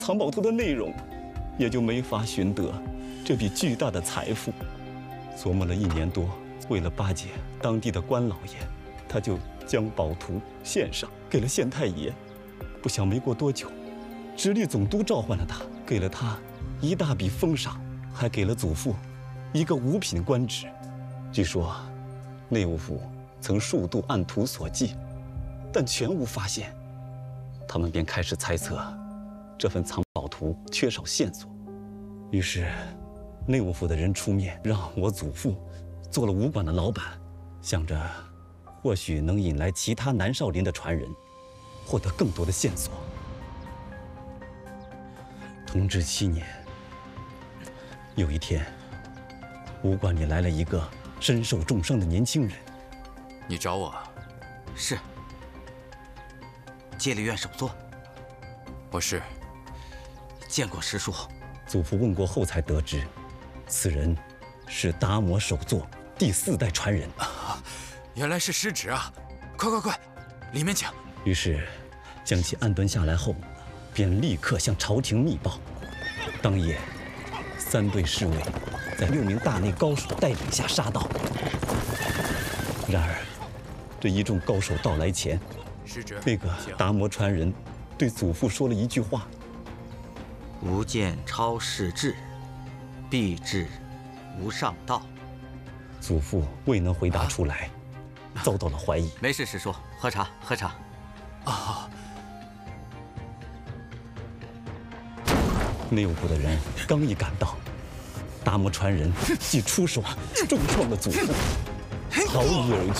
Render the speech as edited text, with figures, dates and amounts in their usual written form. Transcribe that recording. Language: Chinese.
藏宝图的内容，也就没法寻得这笔巨大的财富。琢磨了1年多，为了巴结当地的官老爷，他就将宝图献上给了县太爷。不想没过多久，直隶总督召唤了他，给了他一大笔封赏，还给了祖父一个5品官职。据说内务府曾数度按图索骥，但全无发现。他们便开始猜测，这份藏宝图缺少线索。于是，内务府的人出面，让我祖父做了武馆的老板，想着或许能引来其他南少林的传人，获得更多的线索。同治7年，有一天，武馆里来了一个身受重伤的年轻人。 你找我？ 是。戒律院首座。 我是。 见过师叔。 祖父问过后才得知，此人是达摩首座第4代传人。 原来是师侄啊！快，里面请。 于是，将其安顿下来后，便立刻向朝廷密报。当夜，3队侍卫在6名大内高手带领下杀到。然而，这一众高手到来前，那个达摩传人对祖父说了一句话：“ 吾见超世志，必至无上道。” 祖父未能回答出来，遭到了怀疑。 没事，师叔，喝茶，喝茶。 啊！ 内务部的人刚一赶到，达摩传人即出手重创了祖父，逃逸而去。